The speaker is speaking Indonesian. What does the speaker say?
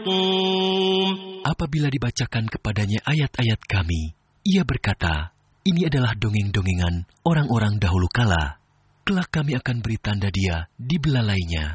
Apabila dibacakan kepadanya ayat-ayat kami, ia berkata, ini adalah dongeng-dongengan orang-orang dahulu kala. Kelak kami akan beri tanda dia di belalainya.